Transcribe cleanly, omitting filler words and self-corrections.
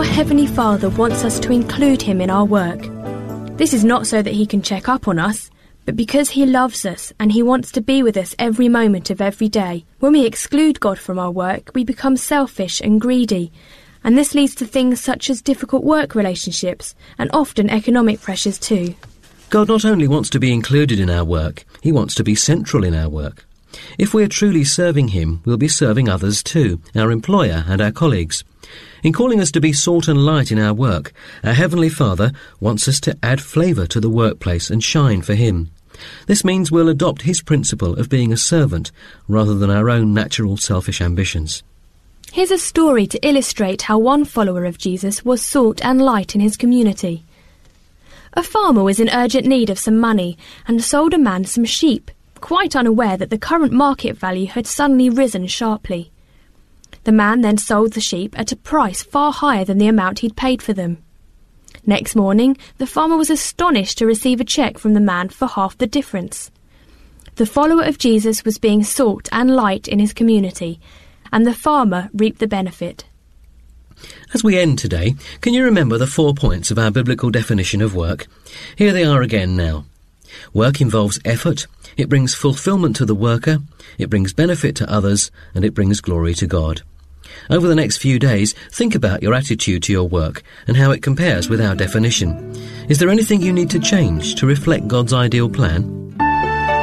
Heavenly Father wants us to include him in our work. This is not so that he can check up on us, but because he loves us and he wants to be with us every moment of every day. When we exclude God from our work, we become selfish and greedy, and this leads to things such as difficult work relationships and often economic pressures too. God not only wants to be included in our work, he wants to be central in our work. If we are truly serving him, we'll be serving others too, our employer and our colleagues. In calling us to be salt and light in our work, our Heavenly Father wants us to add flavour to the workplace and shine for him. This means we'll adopt his principle of being a servant rather than our own natural selfish ambitions. Here's a story to illustrate how one follower of Jesus was salt and light in his community. A farmer was in urgent need of some money and sold a man some sheep, quite unaware that the current market value had suddenly risen sharply. The man then sold the sheep at a price far higher than the amount he'd paid for them. Next morning, the farmer was astonished to receive a cheque from the man for half the difference. The follower of Jesus was being salt and light in his community, and the farmer reaped the benefit. As we end today, can you remember the 4 points of our biblical definition of work? Here they are again now. Work involves effort, it brings fulfilment to the worker, it brings benefit to others, and it brings glory to God. Over the next few days, think about your attitude to your work and how it compares with our definition. Is there anything you need to change to reflect God's ideal plan?